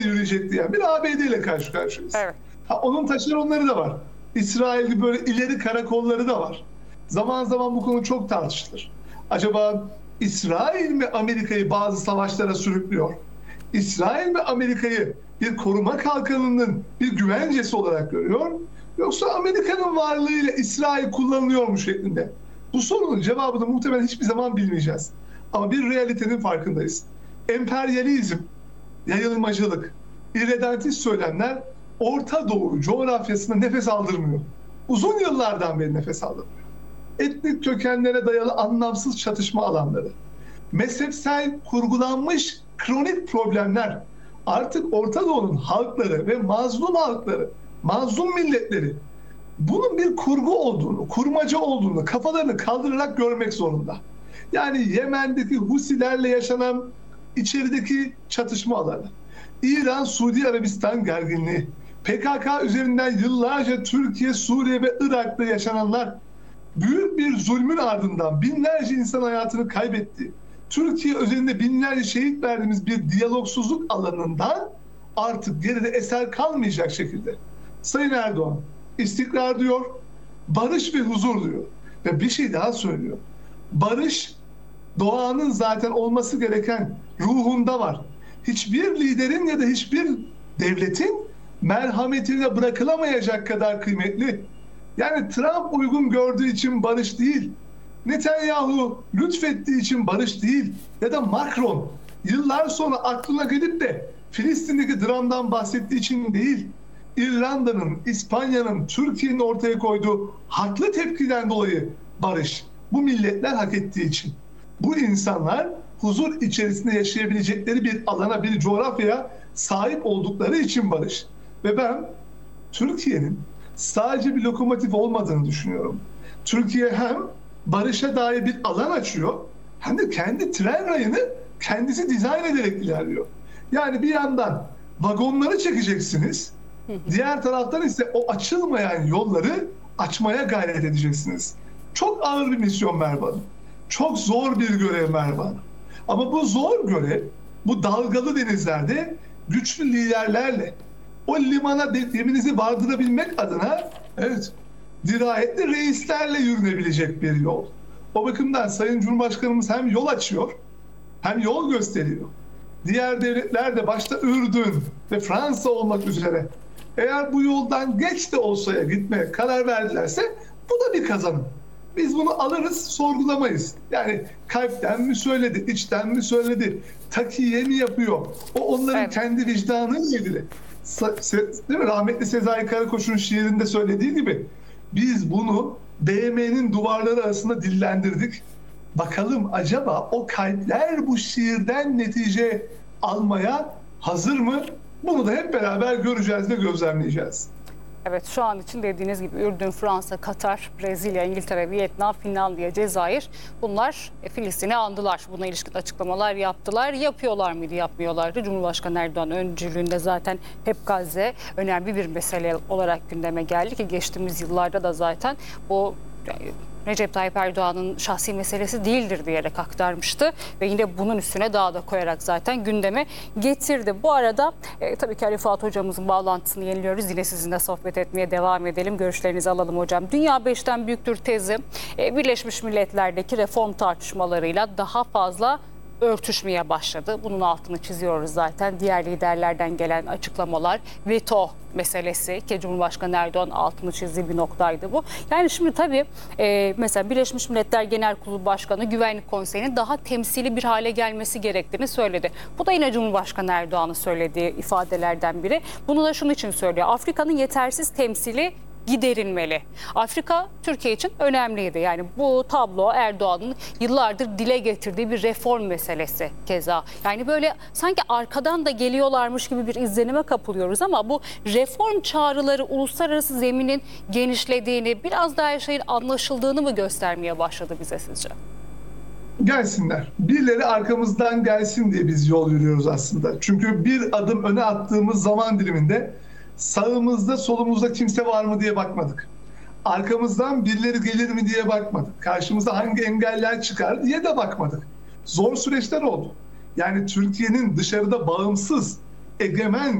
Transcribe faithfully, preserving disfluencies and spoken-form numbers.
yürüyecek diyen bir A B D ile karşı karşıyayız. Evet. Ha, onun taşeronları da var. İsrail'de böyle ileri karakolları da var. Zaman zaman bu konu çok tartışılır. Acaba İsrail mi Amerika'yı bazı savaşlara sürüklüyor? İsrail mi Amerika'yı bir koruma kalkanının bir güvencesi olarak görüyor? Yoksa Amerika'nın varlığıyla İsrail kullanılıyor mu şeklinde? Bu sorunun cevabını muhtemelen hiçbir zaman bilmeyeceğiz. Ama bir realitenin farkındayız. Emperyalizm, yayılmacılık, irredentist söylemler Orta Doğu coğrafyasına nefes aldırmıyor. Uzun yıllardan beri nefes aldırmıyor. Etnik kökenlere dayalı anlamsız çatışma alanları, mezhepsel kurgulanmış kronik problemler artık Orta Doğu'nun halkları ve mazlum halkları, mazlum milletleri bunun bir kurgu olduğunu, kurmaca olduğunu kafalarını kaldırarak görmek zorunda. Yani Yemen'deki Husilerle yaşanan içerideki çatışma alanı, İran-Suudi Arabistan gerginliği, P K K üzerinden yıllarca Türkiye, Suriye ve Irak'ta yaşananlar, büyük bir zulmün ardından binlerce insan hayatını kaybetti. Türkiye özelinde binlerce şehit verdiğimiz bir diyalogsuzluk alanından artık geride eser kalmayacak şekilde Sayın Erdoğan istikrar diyor, barış ve huzur diyor. Ve bir şey daha söylüyor. Barış doğanın zaten olması gereken ruhunda var. Hiçbir liderin ya da hiçbir devletin merhametine bırakılamayacak kadar kıymetli. Yani Trump uygun gördüğü için barış değil, Netanyahu lütfettiği için barış değil ya da Macron yıllar sonra aklına gelip de Filistin'deki dramdan bahsettiği için değil, İrlanda'nın, İspanya'nın, Türkiye'nin ortaya koyduğu haklı tepkiden dolayı barış. Bu milletler hak ettiği için. Bu insanlar huzur içerisinde yaşayabilecekleri bir alana, bir coğrafyaya sahip oldukları için barış. Ve ben Türkiye'nin sadece bir lokomotif olmadığını düşünüyorum. Türkiye hem barışa dair bir alan açıyor hem de kendi tren rayını kendisi dizayn ederek ilerliyor. Yani bir yandan vagonları çekeceksiniz, diğer taraftan ise o açılmayan yolları açmaya gayret edeceksiniz. Çok ağır bir misyon Merve Hanım. Çok zor bir görev Merve Hanım. Ama bu zor görev, bu dalgalı denizlerde güçlü liderlerle, o limana geminizi vardırabilmek adına evet, dirayetli reislerle yürünebilecek bir yol. O bakımdan Sayın Cumhurbaşkanımız hem yol açıyor, hem yol gösteriyor. Diğer devletler de başta Ürdün ve Fransa olmak üzere eğer bu yoldan geç de olsaya gitmeye karar verdilerse bu da bir kazanım. Biz bunu alırız, sorgulamayız. Yani kalpten mi söyledi, içten mi söyledi, takiye mi yapıyor? O onların evet. kendi vicdanıyla ilgili. Değil mi? Rahmetli Sezai Karakoç'un şiirinde söylediği gibi biz bunu B M'nin duvarları arasında dillendirdik. Bakalım acaba o kalpler bu şiirden netice almaya hazır mı? Bunu da hep beraber göreceğiz ve gözlemleyeceğiz. Evet, şu an için dediğiniz gibi Ürdün, Fransa, Katar, Brezilya, İngiltere, Vietnam, Finlandiya, Cezayir bunlar Filistin'i andılar. Buna ilişkin açıklamalar yaptılar. Yapıyorlar mıydı, yapmıyorlardı? Cumhurbaşkanı Erdoğan öncülüğünde zaten hep Gazze önemli bir mesele olarak gündeme geldi ki geçtiğimiz yıllarda da zaten bu Recep Tayyip Erdoğan'ın şahsi meselesi değildir diyerek aktarmıştı ve yine bunun üstüne daha da koyarak zaten gündeme getirdi. Bu arada e, tabii ki Ali Fuat hocamızın bağlantısını yeniliyoruz. Yine sizinle sohbet etmeye devam edelim. Görüşlerinizi alalım hocam. Dünya beşten büyüktür tezi e, Birleşmiş Milletler'deki reform tartışmalarıyla daha fazla örtüşmeye başladı. Bunun altını çiziyoruz zaten. Diğer liderlerden gelen açıklamalar, veto meselesi ki Cumhurbaşkanı Erdoğan altını çizdiği bir noktaydı bu. Yani şimdi tabii e, mesela Birleşmiş Milletler Genel Kurulu Başkanı Güvenlik Konseyi'nin daha temsili bir hale gelmesi gerektiğini söyledi. Bu da yine Cumhurbaşkanı Erdoğan'ın söylediği ifadelerden biri. Bunu da şunun için söylüyor. Afrika'nın yetersiz temsili giderilmeli. Afrika Türkiye için önemliydi. Yani bu tablo Erdoğan'ın yıllardır dile getirdiği bir reform meselesi keza. Yani böyle sanki arkadan da geliyorlarmış gibi bir izlenime kapılıyoruz ama bu reform çağrıları uluslararası zeminin genişlediğini, biraz daha her şeyin anlaşıldığını mı göstermeye başladı bize sizce? Gelsinler. Birileri arkamızdan gelsin diye biz yol yürüyoruz aslında. Çünkü bir adım öne attığımız zaman diliminde sağımızda solumuzda kimse var mı diye bakmadık. Arkamızdan birileri gelir mi diye bakmadık. Karşımıza hangi engeller çıkar diye de bakmadık. Zor süreçler oldu. Yani Türkiye'nin dışarıda bağımsız, egemen